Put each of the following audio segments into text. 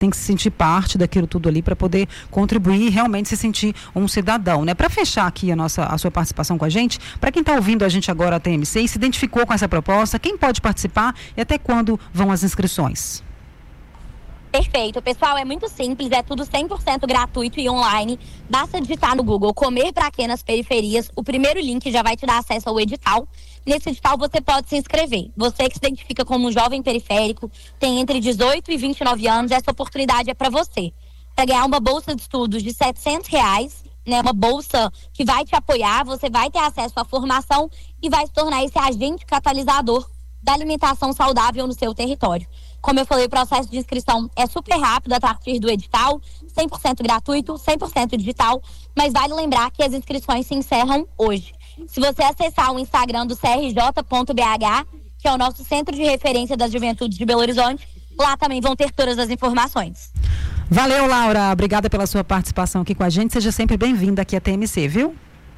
tem que se sentir parte daquilo tudo ali para poder contribuir e realmente se sentir um cidadão, né? Para fechar aqui a sua participação com a gente, para quem está ouvindo a gente agora a TMC e se identificou com essa proposta, quem pode participar e até quando vão as inscrições? Perfeito, pessoal, é muito simples, é tudo 100% gratuito e online. Basta digitar no Google Comer Pra Quê nas Periferias, o primeiro link já vai te dar acesso ao edital. Nesse edital você pode se inscrever. Você que se identifica como um jovem periférico, tem entre 18 e 29 anos, essa oportunidade é para você. Para ganhar uma bolsa de estudos de R$700, né, uma bolsa que vai te apoiar, você vai ter acesso à formação e vai se tornar esse agente catalisador da alimentação saudável no seu território. Como eu falei, o processo de inscrição é super rápido a partir do edital, 100% gratuito, 100% digital, mas vale lembrar que as inscrições se encerram hoje. Se você acessar o Instagram do crj.bh, que é o nosso Centro de Referência das Juventudes de Belo Horizonte, lá também vão ter todas as informações. Valeu, Laura. Obrigada pela sua participação aqui com a gente. Seja sempre bem-vinda aqui à TMC, viu?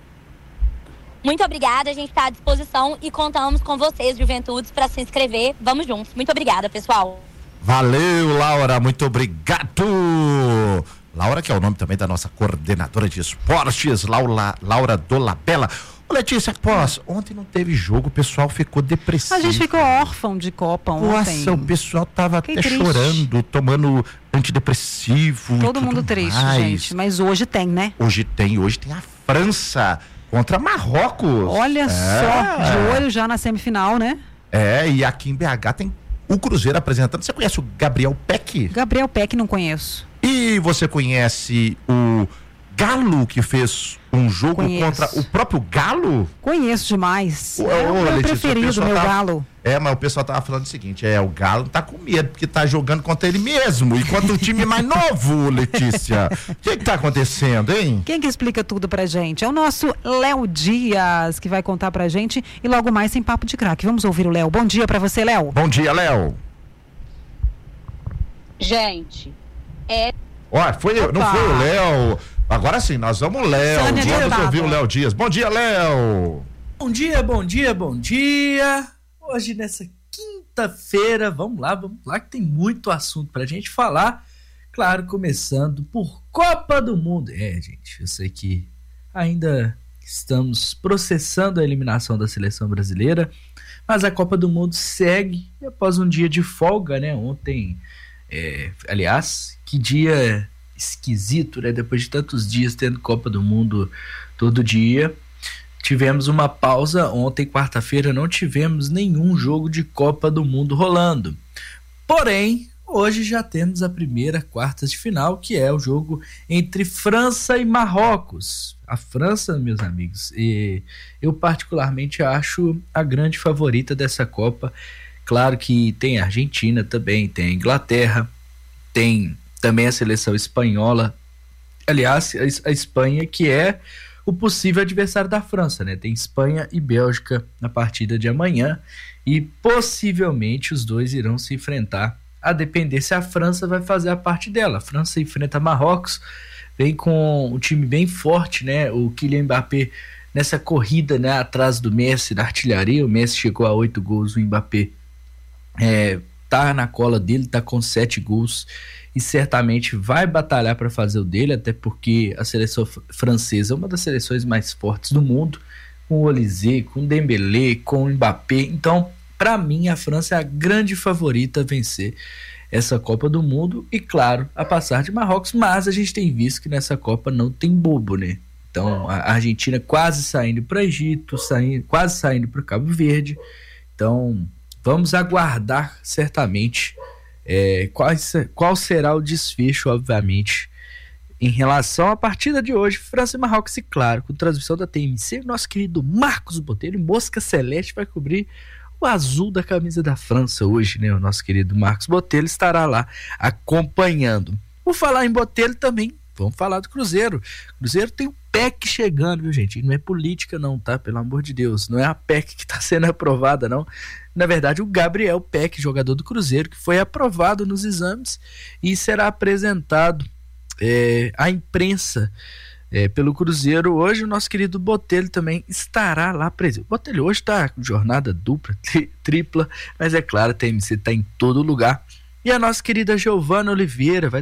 Muito obrigada, a gente está à disposição e contamos com vocês, Juventudes, para se inscrever. Vamos juntos. Muito obrigada, pessoal. Valeu, Laura, muito obrigado. Laura, que é o nome também da nossa coordenadora de esportes, Laura Dolabella. Ô, Letícia, ontem não teve jogo, o pessoal ficou depressivo. A gente ficou órfão de Copa ontem. Nossa, o pessoal tava Fiquei até triste. chorando, tomando antidepressivo. Todo mundo triste, gente. Mas hoje tem, né? Hoje tem a França contra Marrocos. Olha só, de olho já na semifinal, né? E aqui em BH tem o Cruzeiro apresentando. Você conhece o Gabriel Peck? Gabriel Peck não conheço. E você conhece o Galo, que fez um jogo contra o próprio Galo? Conheço demais. Ô, é o meu Letícia, preferido, meu Galo. Mas o pessoal tava falando o seguinte, o Galo tá com medo, porque tá jogando contra ele mesmo, e contra o time mais novo, Letícia. O que tá acontecendo, hein? Quem que explica tudo pra gente? É o nosso Léo Dias, que vai contar pra gente, e logo mais tem Papo de Craque. Vamos ouvir o Léo. Bom dia pra você, Léo. Bom dia, Léo. Gente, não foi o Léo. Agora sim, nós vamos, Léo. Vamos ouvir o Léo Dias. Bom dia, Léo. Bom dia. Hoje, nessa quinta-feira, vamos lá, que tem muito assunto pra gente falar. Claro, começando por Copa do Mundo. Gente, eu sei que ainda estamos processando a eliminação da seleção brasileira, mas a Copa do Mundo segue após um dia de folga, né? Ontem, aliás, que dia esquisito, né? Depois de tantos dias tendo Copa do Mundo todo dia, tivemos uma pausa. Ontem, quarta-feira, não tivemos nenhum jogo de Copa do Mundo rolando. Porém, hoje já temos a primeira quartas de final, que é o jogo entre França e Marrocos. A França, meus amigos, eu particularmente acho a grande favorita dessa Copa. Claro que tem a Argentina também, tem a Inglaterra, tem também a seleção espanhola. Aliás, a Espanha, que é o possível adversário da França, né? Tem Espanha e Bélgica na partida de amanhã e possivelmente os dois irão se enfrentar, a depender se a França vai fazer a parte dela. A França enfrenta Marrocos, vem com um time bem forte, né? O Kylian Mbappé nessa corrida, né, atrás do Messi na artilharia. O Messi chegou a 8 gols, o Mbappé tá na cola dele, tá com 7 gols e certamente vai batalhar para fazer o dele, até porque a seleção francesa é uma das seleções mais fortes do mundo, com o Olise, com o Dembélé, com o Mbappé. Então, para mim, a França é a grande favorita a vencer essa Copa do Mundo e, claro, a passar de Marrocos, mas a gente tem visto que nessa Copa não tem bobo, né? Então, a Argentina quase saindo para o Egito, quase saindo para o Cabo Verde. Então, vamos aguardar certamente qual será o desfecho, obviamente, em relação à partida de hoje, França e Marrocos, e claro, com transmissão da TMC, o nosso querido Marcos Botelho, Mosca Celeste, vai cobrir o azul da camisa da França hoje, né? O nosso querido Marcos Botelho estará lá acompanhando. Por falar em Botelho também, vamos falar do Cruzeiro. O Cruzeiro tem um PEC chegando, viu, gente? E não é política não, tá? Pelo amor de Deus. Não é a PEC que está sendo aprovada, não. Na verdade, o Gabriel Peck, jogador do Cruzeiro, que foi aprovado nos exames e será apresentado à imprensa pelo Cruzeiro. Hoje o nosso querido Botelho também estará lá presente. O Botelho hoje está com jornada dupla, tripla, mas é claro, a TMC está em todo lugar. E a nossa querida Giovana Oliveira vai